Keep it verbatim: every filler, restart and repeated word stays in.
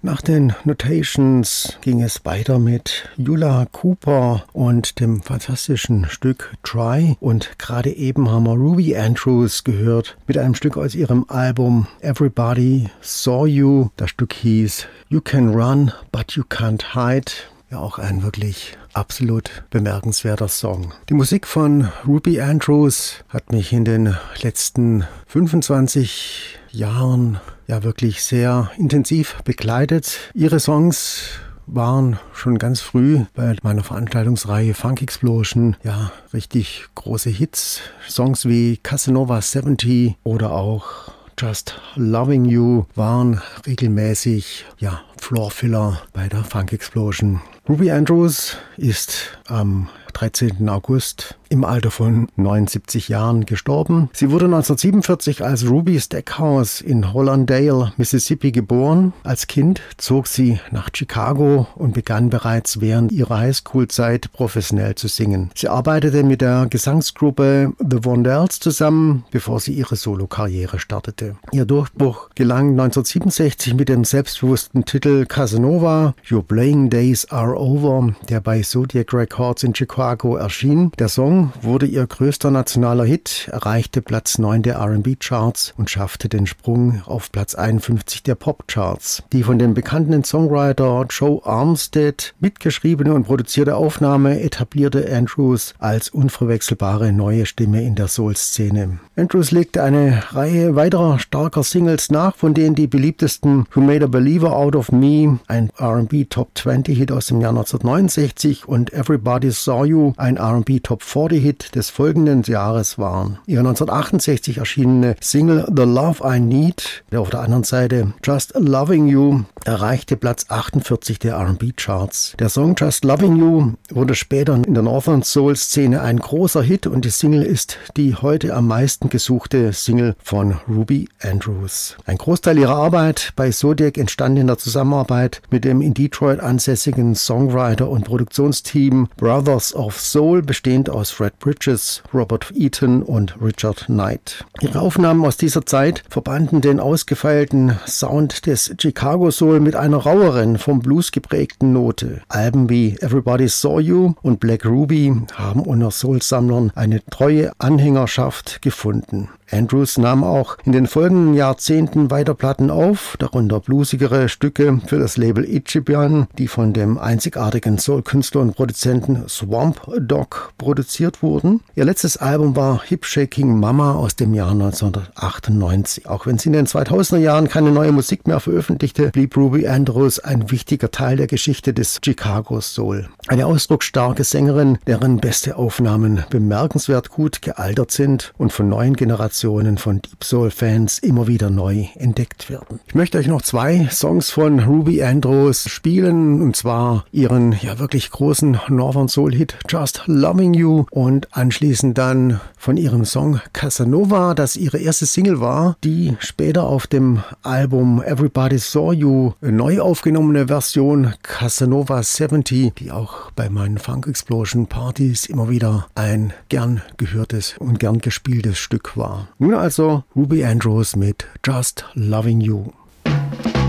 Nach den Notations ging es weiter mit Ula Cooper und dem fantastischen Stück Try. Und gerade eben haben wir Ruby Andrews gehört mit einem Stück aus ihrem Album Everybody Saw You. Das Stück hieß You Can Run, But You Can't Hide. Ja, auch ein wirklich absolut bemerkenswerter Song. Die Musik von Ruby Andrews hat mich in den letzten fünfundzwanzig Jahren ja wirklich sehr intensiv begleitet. Ihre Songs waren schon ganz früh bei meiner Veranstaltungsreihe Funk Explosion ja richtig große Hits. Songs wie Casanova siebzig oder auch Just Loving You waren regelmäßig ja Floorfiller bei der Funk Explosion. Ruby Andrews ist am dreizehnten August im Alter von neunundsiebzig Jahren gestorben. Sie wurde neunzehnhundertsiebenundvierzig als Ruby Stackhouse in Hollandale, Mississippi geboren. Als Kind zog sie nach Chicago und begann bereits während ihrer Highschool-Zeit professionell zu singen. Sie arbeitete mit der Gesangsgruppe The Vondells zusammen, bevor sie ihre Solokarriere startete. Ihr Durchbruch gelang neunzehnhundertsiebenundsechzig mit dem selbstbewussten Titel Casanova, Your Playing Days Are Over, der bei Zodiac Records in Chicago erschien. Der Song wurde ihr größter nationaler Hit, erreichte Platz neun der R and B-Charts und schaffte den Sprung auf Platz einundfünfzig der Pop-Charts. Die von dem bekannten Songwriter Joe Armstead mitgeschriebene und produzierte Aufnahme etablierte Andrews als unverwechselbare neue Stimme in der Soul-Szene. Andrews legte eine Reihe weiterer starker Singles nach, von denen die beliebtesten Who Made a Believer Out of Me, ein R and B Top zwanzig Hit aus dem Jahr neunzehnhundertneunundsechzig, und Everybody Saw You, ein R and B Top vierzig Hit des folgenden Jahres waren. Ihre neunzehnhundertachtundsechzig erschienene Single The Love I Need, der auf der anderen Seite Just Loving You, erreichte Platz achtundvierzig der R and B Charts. Der Song Just Loving You wurde später in der Northern Soul Szene ein großer Hit und die Single ist die heute am meisten gesuchte Single von Ruby Andrews. Ein Großteil ihrer Arbeit bei Zodiac entstand in der Zusammenarbeit mit dem in Detroit ansässigen Songwriter und Produktionsteam Brothers of Soul, bestehend aus Fred Bridges, Robert Eaton und Richard Knight. Ihre Aufnahmen aus dieser Zeit verbanden den ausgefeilten Sound des Chicago Soul mit einer raueren, vom Blues geprägten Note. Alben wie Everybody Saw You und Black Ruby haben unter Soul-Sammlern eine treue Anhängerschaft gefunden. Andrews nahm auch in den folgenden Jahrzehnten weiter Platten auf, darunter bluesigere Stücke für das Label Ichiban, die von dem einzigartigen Soul-Künstler und Produzenten Swamp Dogg produziert wurden. Ihr letztes Album war Hip Shaking Mama aus dem Jahr neunzehnhundertachtundneunzig. Auch wenn sie in den zweitausender Jahren keine neue Musik mehr veröffentlichte, blieb Ruby Andrews ein wichtiger Teil der Geschichte des Chicago Soul. Eine ausdrucksstarke Sängerin, deren beste Aufnahmen bemerkenswert gut gealtert sind und von neuen Generationen von Deep Soul-Fans immer wieder neu entdeckt werden. Ich möchte euch noch zwei Songs von Ruby Andrews spielen, und zwar ihren ja wirklich großen Northern Soul-Hit Just Loving You und anschließend dann von ihrem Song Casanova, das ihre erste Single war, die später auf dem Album Everybody Saw You neu aufgenommene Version Casanova siebzig, die auch bei meinen Funk Explosion Partys immer wieder ein gern gehörtes und gern gespieltes Stück war. Nun also Ruby Andrews mit Just Loving You.